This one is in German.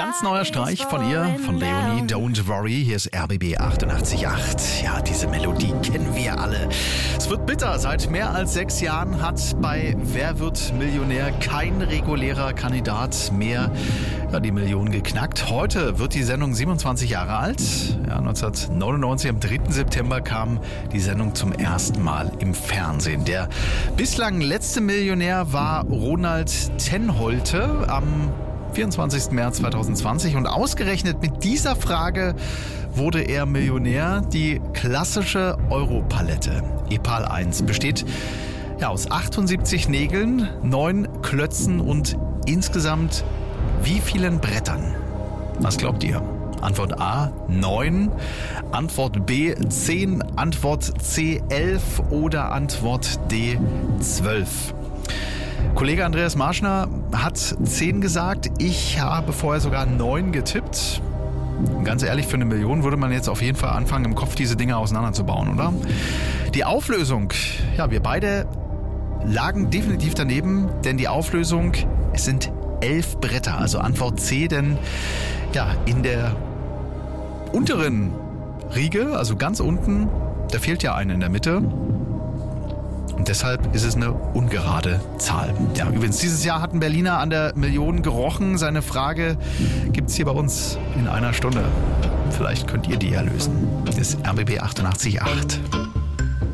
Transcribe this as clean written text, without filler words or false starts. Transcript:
Ganz neuer Streich von ihr, von Leonie, Don't Worry. Hier ist RBB 88.8. Ja, diese Melodie kennen wir alle. Es wird bitter. Seit mehr als 6 Jahren hat bei Wer wird Millionär kein regulärer Kandidat mehr die Million geknackt. Heute wird die Sendung 27 Jahre alt. Ja, 1999, am 3. September kam die Sendung zum ersten Mal im Fernsehen. Der bislang letzte Millionär war Ronald Tenholte am 24. März 2020 und ausgerechnet mit dieser Frage wurde er Millionär. Die klassische Europalette Epal 1 besteht aus 78 Nägeln, 9 Klötzen und insgesamt wie vielen Brettern? Was glaubt ihr? Antwort A 9, Antwort B 10, Antwort C 11 oder Antwort D 12. Kollege Andreas Marschner hat 10 gesagt. Ich habe vorher sogar 9 getippt. Ganz ehrlich, für 1 Million würde man jetzt auf jeden Fall anfangen, im Kopf diese Dinge auseinanderzubauen, oder? Die Auflösung, wir beide lagen definitiv daneben, denn die Auflösung, es sind 11 Bretter, also Antwort C, denn in der unteren Riege, also ganz unten, da fehlt ja eine in der Mitte. Und deshalb ist es eine ungerade Zahl. Ja, übrigens, dieses Jahr hat ein Berliner an der Million gerochen. Seine Frage gibt's hier bei uns in einer Stunde. Vielleicht könnt ihr die ja lösen. Das ist RBB 88.8.